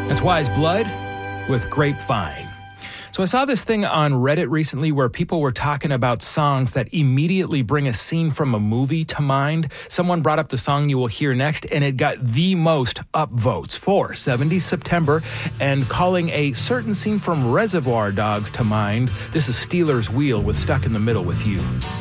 That's Wise Blood with Grapevine. So I saw this thing on Reddit recently where people were talking about songs that immediately bring a scene from a movie to mind. Someone brought up the song you will hear next, and it got the most upvotes for 70 September, and calling a certain scene from Reservoir Dogs to mind. This is Stealers Wheel with Stuck in the Middle with You.